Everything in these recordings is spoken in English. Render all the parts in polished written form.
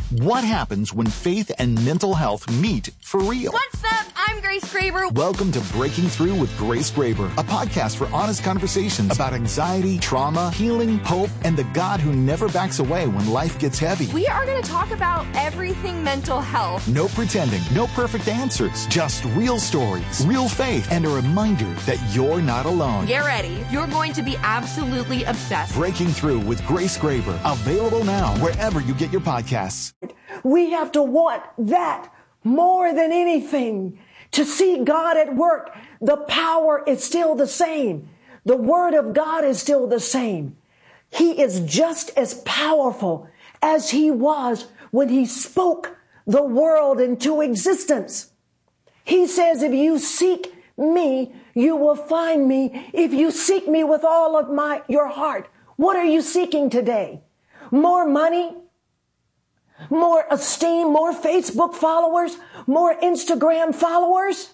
What happens when faith and mental health meet for real? What's up? I'm Grace Graber. Welcome to Breaking Through with Grace Graber, a podcast for honest conversations about anxiety, trauma, healing, hope, and the God who never backs away when life gets heavy. We are going to talk about everything mental health. No pretending, no perfect answers, just real stories, real faith, and a reminder that you're not alone. Get ready. You're going to be absolutely obsessed. Breaking Through with Grace Graber, available now wherever you get your podcasts. We have to want that more than anything. To see God at work, the power is still the same. The word of God is still the same. He is just as powerful as he was when he spoke the world into existence. He says, if you seek me, you will find me. If you seek me with all of your heart. What are you seeking today? More money? More esteem, more Facebook followers, more Instagram followers.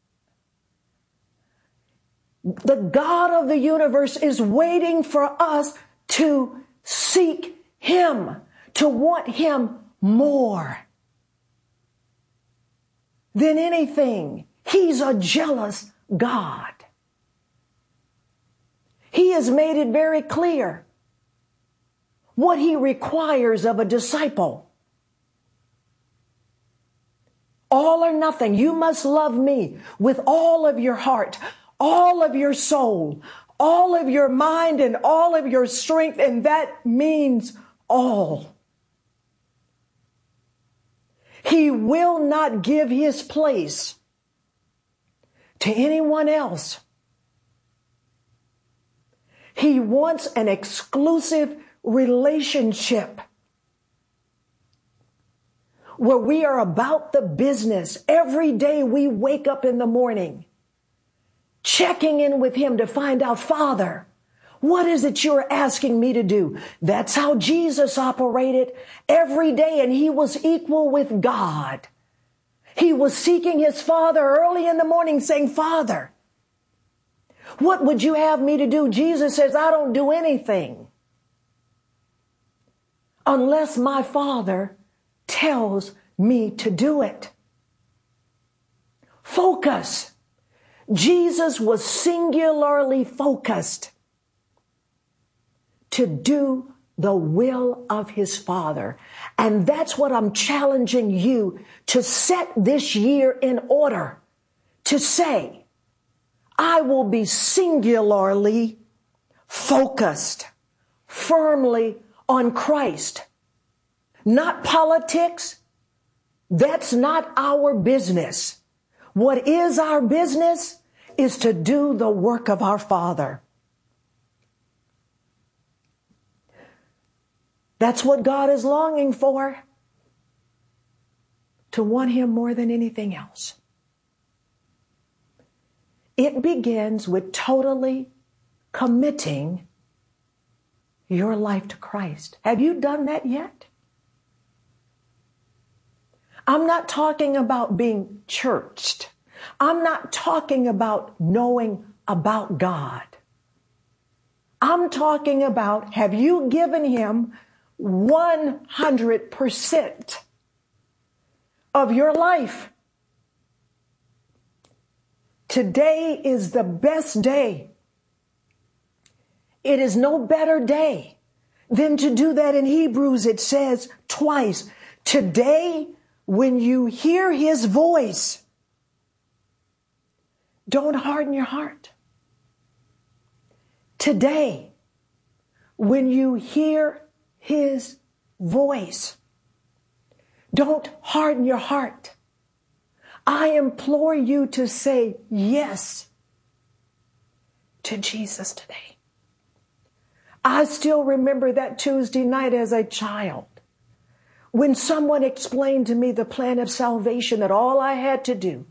The God of the universe is waiting for us to seek him, to want him more than anything. He's a jealous God. He has made it very clear what he requires of a disciple. All or nothing. You must love me with all of your heart, all of your soul, all of your mind, and all of your strength. And that means all. He will not give his place to anyone else. He wants an exclusive relationship where we are about the business. Every day we wake up in the morning, checking in with him to find out, Father, what is it you're asking me to do? That's how Jesus operated every day, and he was equal with God. He was seeking his Father early in the morning saying, Father, what would you have me to do? Jesus says, I don't do anything unless my Father tells me to do it. Focus. Jesus was singularly focused to do the will of his Father. And that's what I'm challenging you to set this year in order. To say, I will be singularly focused firmly on Christ. Not politics. That's not our business. What is our business is to do the work of our Father. That's what God is longing for. To want him more than anything else. It begins with totally committing your life to Christ. Have you done that yet? I'm not talking about being churched. I'm not talking about knowing about God. I'm talking about, have you given him 100% of your life? Today is the best day. It is no better day than to do that. In Hebrews, it says twice, today, when you hear his voice, don't harden your heart. Today, when you hear his voice, don't harden your heart. I implore you to say yes to Jesus today. I still remember that Tuesday night as a child, when someone explained to me the plan of salvation, that all I had to do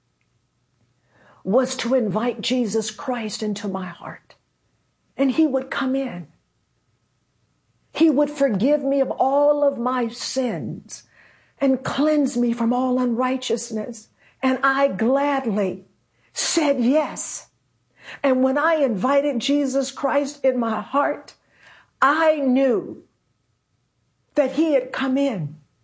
was to invite Jesus Christ into my heart. And he would come in. He would forgive me of all of my sins and cleanse me from all unrighteousness. And I gladly said yes. And when I invited Jesus Christ in my heart, I knew that he had come in